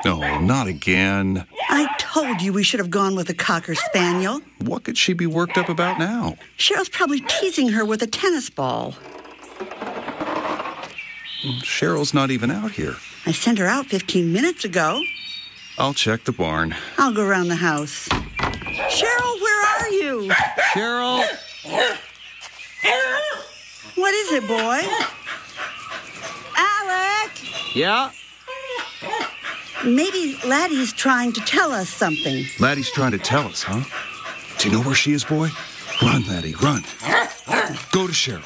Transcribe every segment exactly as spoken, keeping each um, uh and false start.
No, not again. I told you we should have gone with a Cocker Spaniel. What could she be worked up about now? Cheryl's probably teasing her with a tennis ball. Cheryl's not even out here. I sent her out fifteen minutes ago. I'll check the barn. I'll go around the house. Cheryl, where are you? Cheryl! What is it, boy? Alec! Yeah? Maybe Laddie's trying to tell us something. Laddie's trying to tell us, huh? Do you know where she is, boy? Run, Laddie, run. Go to Cheryl.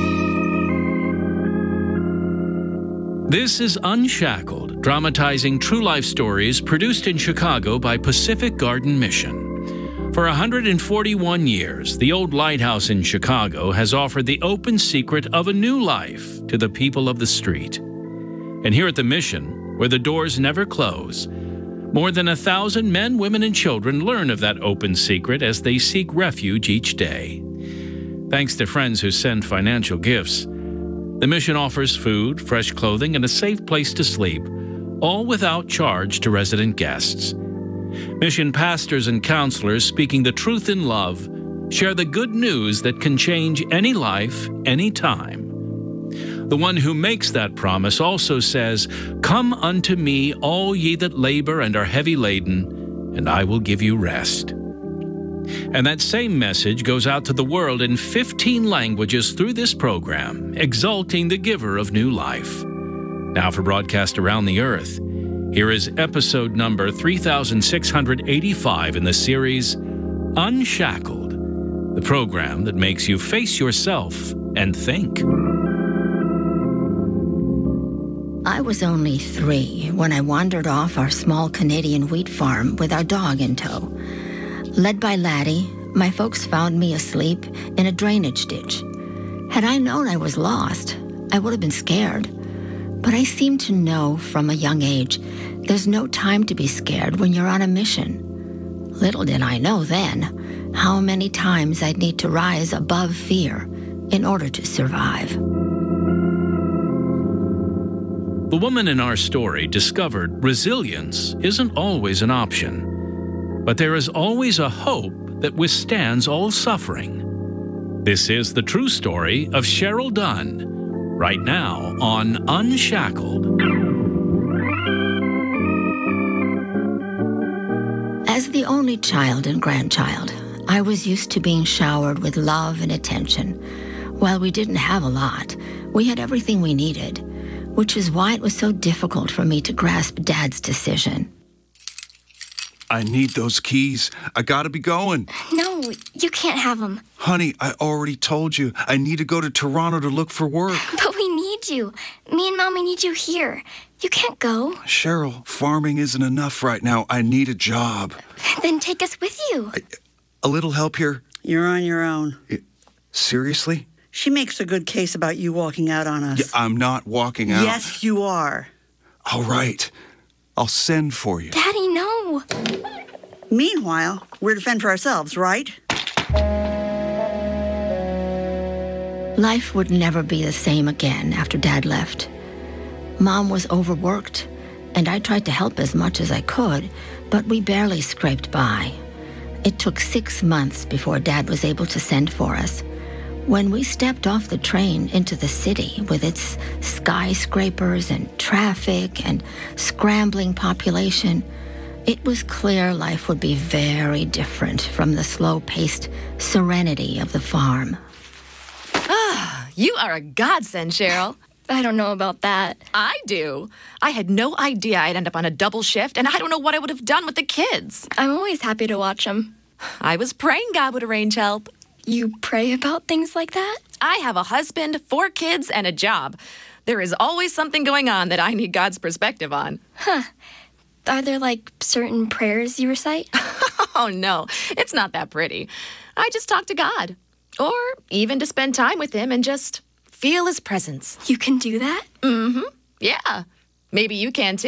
This is Unshackled, dramatizing true life stories produced in Chicago by Pacific Garden Mission. For one hundred forty-one years, the old lighthouse in Chicago has offered the open secret of a new life to the people of the street. And here at the Mission, where the doors never close, more than a thousand men, women, and children learn of that open secret as they seek refuge each day. Thanks to friends who send financial gifts, the Mission offers food, fresh clothing, and a safe place to sleep, all without charge to resident guests. Mission pastors and counselors speaking the truth in love share the good news that can change any life, any time. The one who makes that promise also says, "Come unto me, all ye that labor and are heavy laden, and I will give you rest." And that same message goes out to the world in fifteen languages through this program, exalting the giver of new life. Now for broadcast around the earth, here is episode number three thousand six hundred eighty-five in the series, Unshackled, the program that makes you face yourself and think. I was only three when I wandered off our small Canadian wheat farm with our dog in tow. Led by Laddie, my folks found me asleep in a drainage ditch. Had I known I was lost, I would have been scared. But I seemed to know from a young age there's no time to be scared when you're on a mission. Little did I know then how many times I'd need to rise above fear in order to survive. The woman in our story discovered resilience isn't always an option, but there is always a hope that withstands all suffering. This is the true story of Cheryl Dunn, right now on Unshackled. As the only child and grandchild, I was used to being showered with love and attention. While we didn't have a lot, we had everything we needed, which is why it was so difficult for me to grasp Dad's decision. I need those keys. I gotta be going. No, you can't have them. Honey, I already told you. I need to go to Toronto to look for work. But we need you. Me and Mommy need you here. You can't go. Cheryl, farming isn't enough right now. I need a job. Then take us with you. I, a little help here? You're on your own. It, seriously? She makes a good case about you walking out on us. Yeah, I'm not walking out. Yes, you are. All right. I'll send for you. Daddy, no. Meanwhile, we're to fend for ourselves, right? Life would never be the same again after Dad left. Mom was overworked, and I tried to help as much as I could, but we barely scraped by. It took six months before Dad was able to send for us. When we stepped off the train into the city with its skyscrapers and traffic and scrambling population, it was clear life would be very different from the slow-paced serenity of the farm. Ah, you are a godsend, Cheryl. I don't know about that. I do. I had no idea I'd end up on a double shift, and I don't know what I would have done with the kids. I'm always happy to watch them. I was praying God would arrange help. You pray about things like that? I have a husband, four kids, and a job. There is always something going on that I need God's perspective on. Huh. Are there, like, certain prayers you recite? Oh, no. It's not that pretty. I just talk to God. Or even to spend time with him and just feel his presence. You can do that? Mm-hmm. Yeah. Maybe you can, too.